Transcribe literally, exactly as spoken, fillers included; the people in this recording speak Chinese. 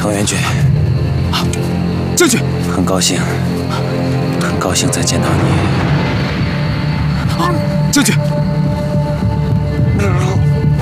方元俊， 啊，将军， 很高兴，很高兴再见到你。 啊，将军。